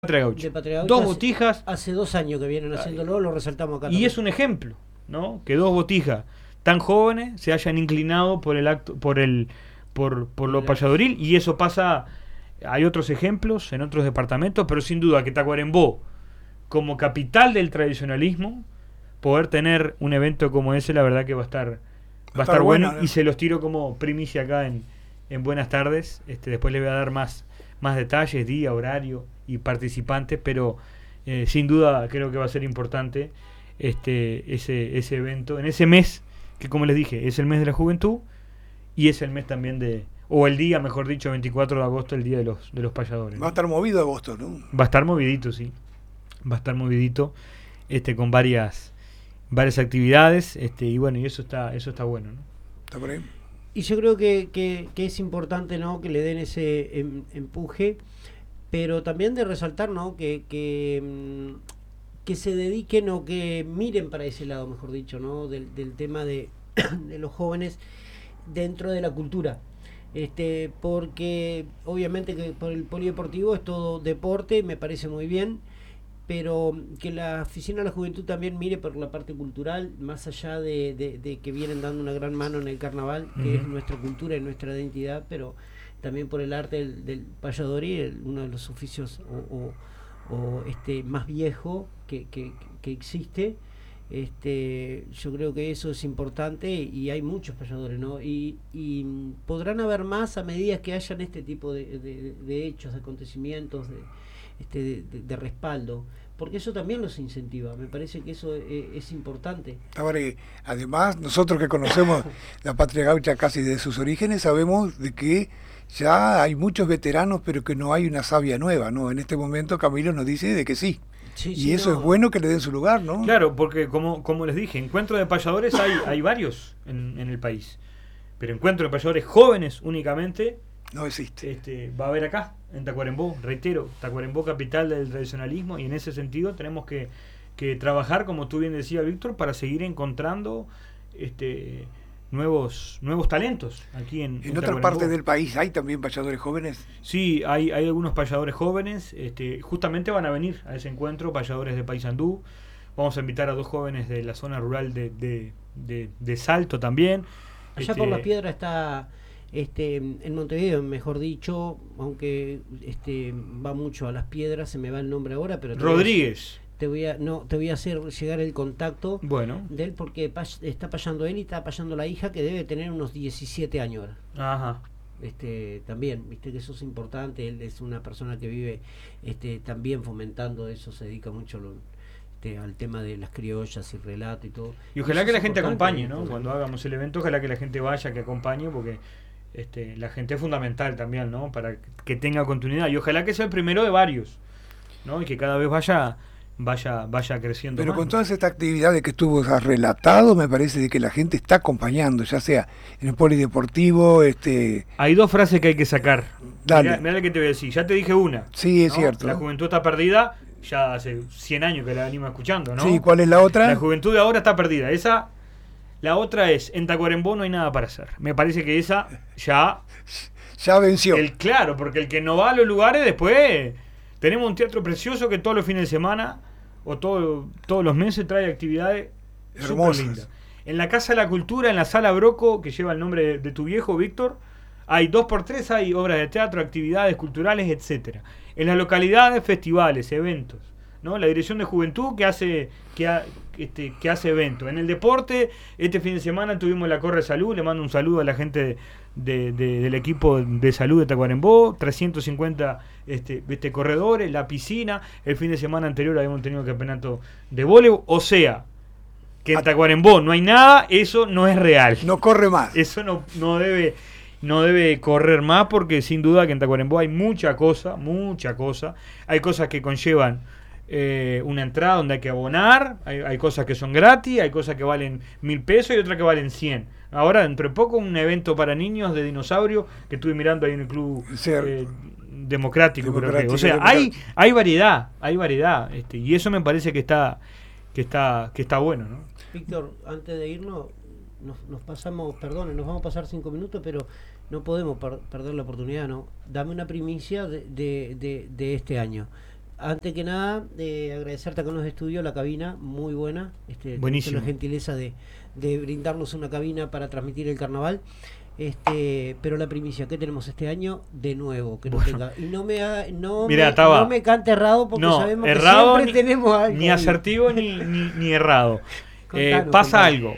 Patria Gaucha. De Patria Gaucha. Dos botijas. Hace 2 años que vienen haciéndolo, lo resaltamos acá. Y también. es un ejemplo, ¿no? Que dos botijas tan jóvenes se hayan inclinado por el acto, por lo payadoril, y eso pasa. Hay otros ejemplos en otros departamentos, pero sin duda que Tacuarembó, como capital del tradicionalismo, poder tener un evento como ese, la verdad que va a estar bueno, y se los tiro como primicia acá en Buenas Tardes. Después le voy a dar más detalles, día, horario y participantes, pero sin duda creo que va a ser importante ese evento en ese mes que, como les dije, es el mes de la juventud, y es el mes también o el día, mejor dicho, 24 de agosto, el día de los payadores. Va a estar movido agosto, ¿no? Va a estar movidito, sí. Va a estar movidito, con varias actividades, y bueno, y eso está bueno, ¿no? ¿Está por ahí? Y yo creo que es importante, ¿no?, que le den ese empuje, pero también de resaltar, ¿no?, que se dediquen o que miren para ese lado, mejor dicho, ¿no?, del tema de los jóvenes dentro de la cultura. Porque obviamente que por el polideportivo es todo deporte, me parece muy bien, pero que la Oficina de la Juventud también mire por la parte cultural, más allá de que vienen dando una gran mano en el carnaval, que es nuestra cultura y nuestra identidad, pero también por el arte del payadoril, uno de los oficios más viejo que existe. Yo creo que eso es importante, y hay muchos payadores, ¿no? Y podrán haber más a medida que hayan este tipo de hechos, de acontecimientos, de respaldo, porque eso también los incentiva. Me parece que eso es importante. Ahora, además, nosotros que conocemos la Patria Gaucha casi desde sus orígenes, sabemos de que ya hay muchos veteranos, pero que no hay una savia nueva, ¿no? En este momento Camilo nos dice de que sí. Sí, y sí, eso no. es bueno que le den su lugar, ¿no? Claro, porque como les dije, encuentros de payadores hay varios en el país, pero encuentros de payadores jóvenes únicamente No existe. va a haber acá, en Tacuarembó. Reitero, Tacuarembó, capital del tradicionalismo, y en ese sentido tenemos que trabajar, como tú bien decías, Víctor, para seguir encontrando nuevos talentos aquí en En otras Tacuarembó. partes del país hay también payadores jóvenes. Sí, hay algunos payadores jóvenes, justamente van a venir a ese encuentro, payadores de Paysandú. Vamos a invitar a 2 jóvenes de la zona rural de Salto también. Allá por Las Piedras está, en Montevideo, mejor dicho, aunque va mucho a Las Piedras, se me va el nombre ahora, pero Rodríguez. te voy a hacer llegar el contacto de él, porque está payando él y está payando la hija, que debe tener unos 17 años ahora. Ajá. También, viste que eso es importante. Él es una persona que vive también fomentando eso, se dedica mucho al tema de las criollas y relato y todo. Y ojalá que la gente acompañe, ¿no? Porque Cuando hagamos el evento, ojalá que la gente vaya, que acompañe, porque la gente es fundamental también, ¿no? Para que tenga continuidad, y ojalá que sea el primero de varios, ¿no? Y que cada vez vaya creciendo. Pero más, con ¿no? todas estas actividades que tú has relatado, me parece de que la gente está acompañando, ya sea en el polideportivo. Hay 2 frases que hay que sacar. Dale. Mirá lo que te voy a decir. Ya te dije una. Sí, es ¿no? cierto. La juventud está perdida. Ya hace 100 años que la venimos escuchando, ¿no? Sí, ¿cuál es la otra? La juventud de ahora está perdida. La otra es, en Tacuarembó no hay nada para hacer. Me parece que esa ya venció. Claro, porque el que no va a los lugares, después tenemos un teatro precioso que todos los fines de semana o todos los meses trae actividades hermosas. superlindas. En la Casa de la Cultura, en la Sala Broco, que lleva el nombre de tu viejo, Víctor, hay 2x3, hay obras de teatro, actividades culturales, etcétera. En las localidades, festivales, eventos, ¿no? La Dirección de Juventud que hace eventos. En el deporte, este fin de semana tuvimos la Corre Salud. Le mando un saludo a la gente del equipo de salud de Tacuarembó. 350 corredores, la piscina. El fin de semana anterior habíamos tenido el campeonato de voleibol. O sea, que en Tacuarembó no hay nada, eso no es real. No corre más. Eso no debe correr más, porque sin duda que en Tacuarembó hay mucha cosa. Hay cosas que conllevan una entrada donde hay que abonar, hay cosas que son gratis, hay cosas que valen 1.000 pesos y otras que valen 100. Ahora, dentro de poco, un evento para niños de dinosaurio que estuve mirando ahí en el club democrático. Creo que. O sea, hay variedad, y eso me parece que está bueno, ¿no? Víctor, antes de irnos, nos pasamos, nos vamos a pasar 5 minutos, pero no podemos perder la oportunidad, ¿no? Dame una primicia de este año. antes que nada, agradecerte acá en los estudios, la cabina, muy buena. Buenísimo. La gentileza de brindarnos una cabina para transmitir el carnaval. Pero la primicia que tenemos este año, de nuevo, que no tenga. Y no me cante errado, porque sabemos errado, que siempre tenemos algo. Ni asertivo ni errado. Pasa algo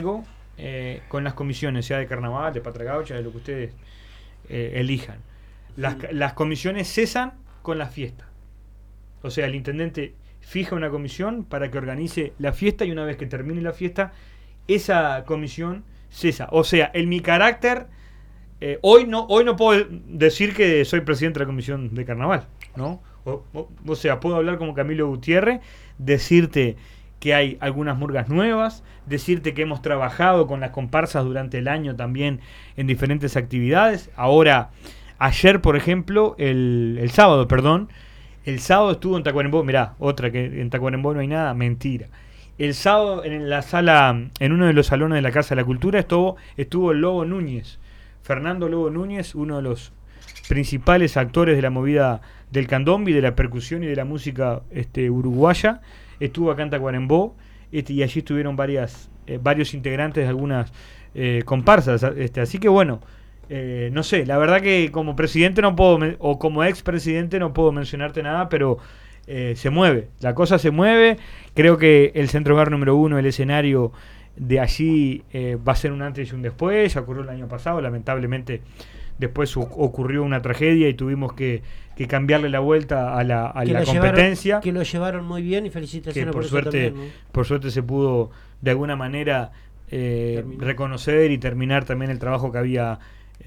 con las comisiones, sea de carnaval, de Patria Gaucha, de lo que ustedes elijan. Las comisiones cesan con la fiesta. O sea, el intendente fija una comisión para que organice la fiesta, y una vez que termine la fiesta, esa comisión cesa. O sea, en mi carácter, hoy no puedo decir que soy presidente de la comisión de carnaval, ¿no? O sea, puedo hablar como Camilo Gutiérrez, decirte que hay algunas murgas nuevas, decirte que hemos trabajado con las comparsas durante el año también en diferentes actividades. Ayer, por ejemplo, el sábado estuvo en Tacuarembó. Mirá, otra que en Tacuarembó no hay nada, mentira. El sábado en la sala, en uno de los salones de la Casa de la Cultura, estuvo el Lobo Núñez, Fernando Lobo Núñez, uno de los principales actores de la movida del candombe, de la percusión y de la música uruguaya. Estuvo acá en Tacuarembó, y allí estuvieron varios integrantes de algunas comparsas. Así que bueno, no sé, la verdad que como presidente no puedo, o como expresidente no puedo mencionarte nada, pero se mueve, la cosa se mueve. Creo que el Centro Hogar número 1, el escenario de allí, va a ser un antes y un después. Ya ocurrió el año pasado, lamentablemente después ocurrió una tragedia y tuvimos que cambiarle la vuelta a la competencia. Que lo llevaron muy bien, y felicitaciones por suerte también, ¿no? Por suerte se pudo de alguna manera reconocer y terminar también el trabajo que había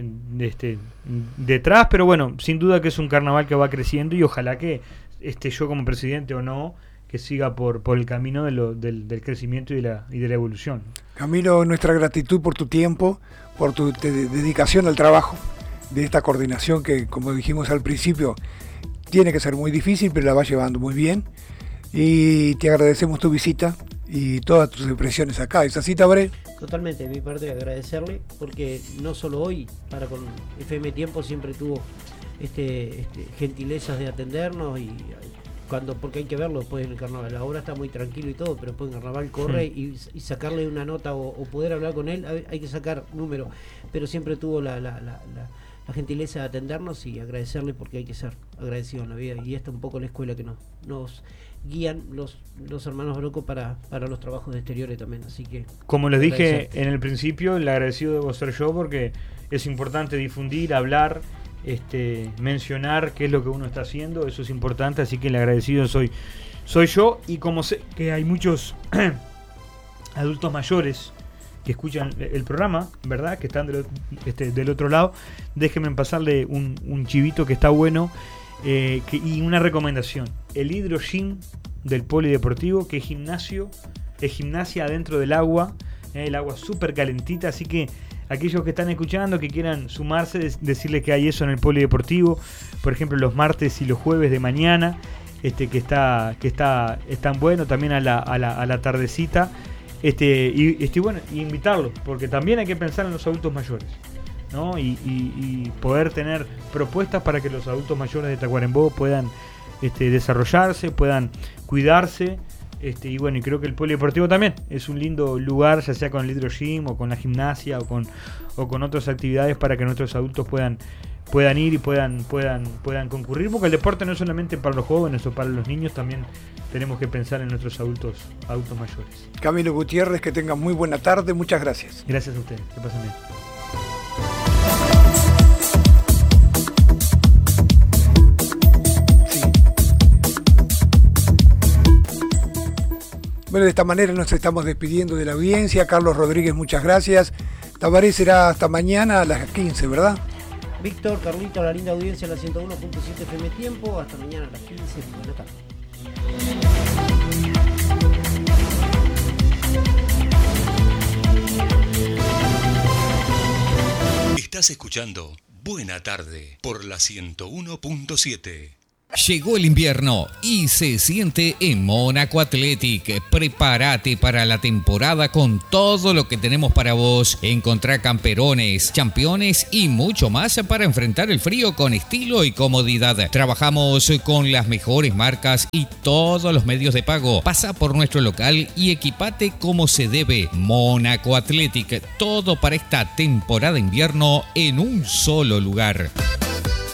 detrás. Pero bueno, sin duda que es un carnaval que va creciendo, y ojalá que yo como presidente o no, que siga por el camino del crecimiento y de la evolución. Camilo, nuestra gratitud por tu tiempo, por tu dedicación al trabajo de esta coordinación que, como dijimos al principio, tiene que ser muy difícil, pero la vas llevando muy bien. Y te agradecemos tu visita y todas tus impresiones acá. ¿Es así, Tabaré? Totalmente, de mi parte agradecerle, porque no solo hoy, para con FM Tiempo siempre tuvo gentilezas de atendernos, y porque hay que verlo después en el carnaval. Ahora está muy tranquilo y todo, pero después en el carnaval corre, y sacarle una nota o poder hablar con él, hay que sacar número, pero siempre tuvo la gentileza de atendernos, y agradecerle, porque hay que ser agradecido en la vida, y esta es un poco la escuela que nos guían los hermanos Broco para los trabajos de exteriores también. Así que, como les dije en el principio, el agradecido debo ser yo, porque es importante difundir, hablar, mencionar qué es lo que uno está haciendo. Eso es importante, así que el agradecido soy yo. Y como sé que hay muchos adultos mayores que escuchan el programa, ¿verdad?, que están del otro lado, déjenme pasarle un chivito que está bueno, y una recomendación: el hidrogym del polideportivo, que es gimnasia adentro del agua, el agua súper calentita. Así que aquellos que están escuchando, que quieran sumarse, decirles que hay eso en el polideportivo, por ejemplo los martes y los jueves de mañana, que están bueno, también a la tardecita, y bueno, y invitarlos, porque también hay que pensar en los adultos mayores, ¿no? Y poder tener propuestas para que los adultos mayores de Tacuarembó puedan desarrollarse, puedan cuidarse. Y bueno, y creo que el polideportivo también es un lindo lugar, ya sea con el hidrogym o con la gimnasia o con otras actividades, para que nuestros adultos puedan ir y puedan concurrir, porque el deporte no es solamente para los jóvenes o para los niños, también tenemos que pensar en nuestros adultos mayores. Camilo Gutiérrez, que tengan muy buena tarde, muchas gracias. Gracias a ustedes, que pasen bien. Bueno, de esta manera nos estamos despidiendo de la audiencia. Carlos Rodríguez, muchas gracias. Tabaré será hasta mañana a las 15, ¿verdad? Víctor, Carlito, la linda audiencia, la 101.7 FM Tiempo. Hasta mañana a las 15. Buenas tardes. Estás escuchando Buena Tarde por la 101.7. Llegó el invierno y se siente en Mónaco Athletic. Prepárate para la temporada con todo lo que tenemos para vos. Encontrá camperones, championes y mucho más para enfrentar el frío con estilo y comodidad. Trabajamos con las mejores marcas y todos los medios de pago. Pasa por nuestro local y equipate como se debe. Mónaco Athletic, todo para esta temporada invierno en un solo lugar.